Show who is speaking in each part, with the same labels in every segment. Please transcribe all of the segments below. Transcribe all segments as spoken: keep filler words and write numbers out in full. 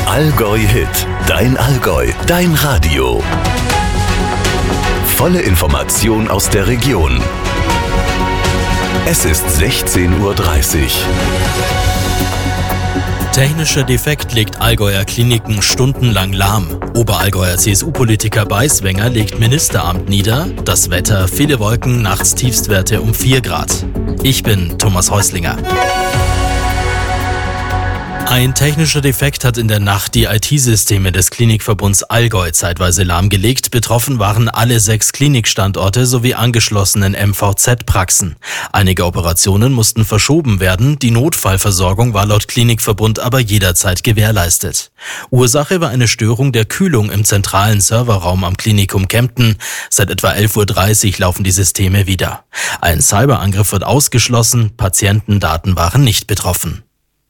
Speaker 1: Allgäu Hit, dein Allgäu, dein Radio. Volle Information aus der Region. Es ist sechzehn Uhr dreißig.
Speaker 2: Technischer Defekt legt Allgäuer Kliniken stundenlang lahm. Oberallgäuer C S U-Politiker Beiswenger legt Ministeramt nieder. Das Wetter, viele Wolken, nachts Tiefstwerte um vier Grad. Ich bin Thomas Häuslinger. Ein technischer Defekt hat in der Nacht die I T-Systeme des Klinikverbunds Allgäu zeitweise lahmgelegt. Betroffen waren alle sechs Klinikstandorte sowie angeschlossenen M V Z-Praxen. Einige Operationen mussten verschoben werden. Die Notfallversorgung war laut Klinikverbund aber jederzeit gewährleistet. Ursache war eine Störung der Kühlung im zentralen Serverraum am Klinikum Kempten. Seit etwa elf Uhr dreißig laufen die Systeme wieder. Ein Cyberangriff wird ausgeschlossen. Patientendaten waren nicht betroffen.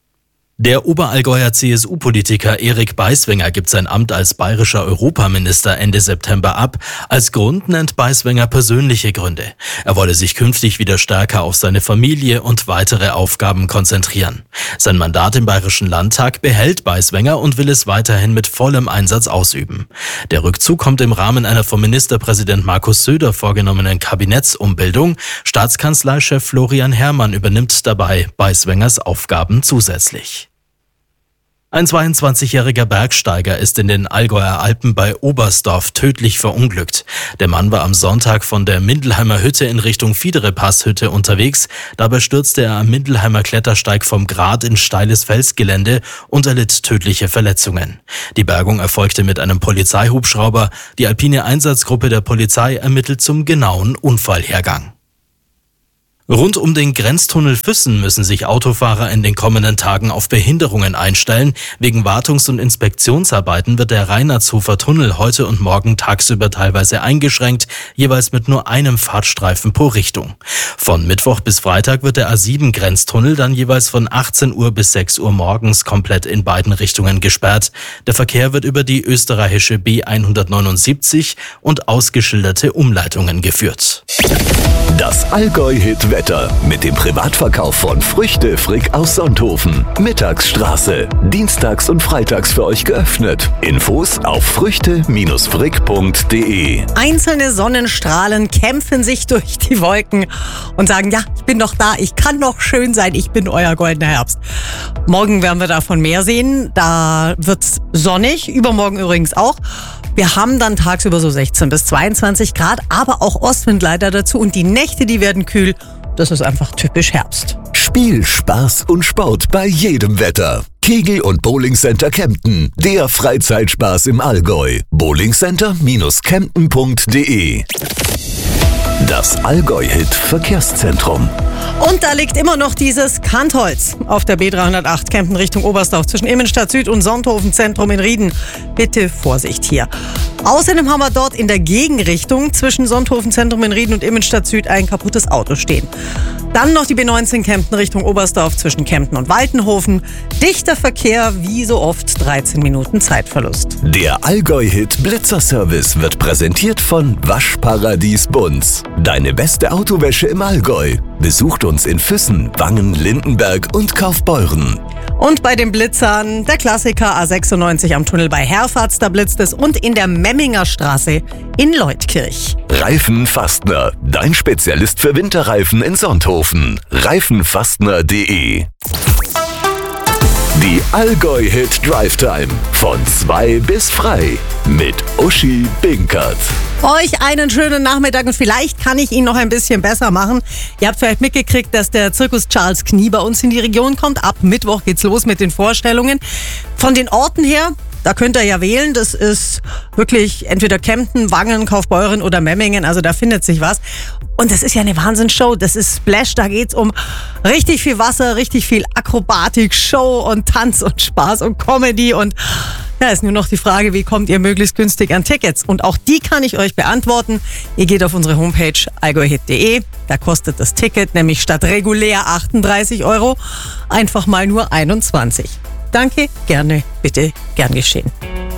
Speaker 2: Der Oberallgäuer C S U-Politiker Erik Beiswenger gibt sein Amt als bayerischer Europaminister Ende September ab. Als Grund nennt Beiswenger persönliche Gründe. Er wolle sich künftig wieder stärker auf seine Familie und weitere Aufgaben konzentrieren. Sein Mandat im Bayerischen Landtag behält Beiswenger und will es weiterhin mit vollem Einsatz ausüben. Der Rückzug kommt im Rahmen einer vom Ministerpräsident Markus Söder vorgenommenen Kabinettsumbildung. Staatskanzleichef Florian Herrmann übernimmt dabei Beiswengers Aufgaben zusätzlich. Ein zweiundzwanzigjähriger Bergsteiger ist in den Allgäuer Alpen bei Oberstdorf tödlich verunglückt. Der Mann war am Sonntag von der Mindelheimer Hütte in Richtung Fiedere-Pass-Hütte unterwegs. Dabei stürzte er am Mindelheimer Klettersteig vom Grat in steiles Felsgelände und erlitt tödliche Verletzungen. Die Bergung erfolgte mit einem Polizeihubschrauber. Die alpine Einsatzgruppe der Polizei ermittelt zum genauen Unfallhergang. Rund um den Grenztunnel Füssen müssen sich Autofahrer in den kommenden Tagen auf Behinderungen einstellen. Wegen Wartungs- und Inspektionsarbeiten wird der Reinhardshofer Tunnel heute und morgen tagsüber teilweise eingeschränkt, jeweils mit nur einem Fahrtstreifen pro Richtung. Von Mittwoch bis Freitag wird der A sieben Grenztunnel dann jeweils von achtzehn Uhr bis sechs Uhr morgens komplett in beiden Richtungen gesperrt. Der Verkehr wird über die österreichische B hundertneunundsiebzig und ausgeschilderte Umleitungen geführt.
Speaker 1: Das Allgäu-Hit-Wetter mit dem Privatverkauf von Früchte Frick aus Sonthofen. Mittagsstraße. Dienstags und freitags für euch geöffnet. Infos auf früchte Frick punkt de.
Speaker 3: Einzelne Sonnenstrahlen kämpfen sich durch die Wolken und sagen, ja, ich bin doch da, ich kann noch schön sein, ich bin euer goldener Herbst. Morgen werden wir davon mehr sehen. Da wird's sonnig, übermorgen übrigens auch. Wir haben dann tagsüber so sechzehn bis zweiundzwanzig Grad, aber auch Ostwind leider dazu und die Nächte, die werden kühl. Das ist einfach typisch Herbst.
Speaker 1: Spiel, Spaß und Sport bei jedem Wetter. Kegel- und Bowlingcenter Kempten, der Freizeitspaß im Allgäu. bowlingcenter Kempten punkt de. Das Allgäu-Hit Verkehrszentrum.
Speaker 3: Und da liegt immer noch dieses Kantholz auf der B dreihundertacht Kempten Richtung Oberstdorf zwischen Immenstadt Süd und Sonthofen Zentrum in Rieden. Bitte Vorsicht hier. Außerdem haben wir dort in der Gegenrichtung zwischen Sonthofen Zentrum in Rieden und Immenstadt Süd ein kaputtes Auto stehen. Dann noch die B neunzehn Kempten Richtung Oberstdorf zwischen Kempten und Waltenhofen. Dichter Verkehr, wie so oft dreizehn Minuten Zeitverlust.
Speaker 1: Der Allgäu-Hit Blitzerservice wird präsentiert von Waschparadies Bunz. Deine beste Autowäsche im Allgäu. Besucht uns in Füssen, Wangen, Lindenberg und Kaufbeuren.
Speaker 3: Und bei den Blitzern der Klassiker A sechsundneunzig am Tunnel bei Herfatz, da blitzt es, und in der Memminger Straße in Leutkirch.
Speaker 1: Reifenfastner, dein Spezialist für Winterreifen in Sonthofen. reifenfastner punkt de. Die Allgäu-Hit Drive Time von zwei bis frei mit Uschi Binkert.
Speaker 3: Euch einen schönen Nachmittag und vielleicht kann ich ihn noch ein bisschen besser machen. Ihr habt vielleicht mitgekriegt, dass der Zirkus Charles Knie bei uns in die Region kommt. Ab Mittwoch geht's los mit den Vorstellungen. Von den Orten her, da könnt ihr ja wählen. Das ist wirklich entweder Kempten, Wangen, Kaufbeuren oder Memmingen. Also da findet sich was. Und das ist ja eine Wahnsinnsshow. Das ist Splash. Da geht's um richtig viel Wasser, richtig viel Akrobatik, Show und Tanz und Spaß und Comedy. Und ja, ist nur noch die Frage, wie kommt ihr möglichst günstig an Tickets? Und auch die kann ich euch beantworten. Ihr geht auf unsere Homepage allgäuhit punkt de. Da kostet das Ticket nämlich statt regulär achtunddreißig Euro einfach mal nur einundzwanzig. Danke, gerne, bitte, gern geschehen.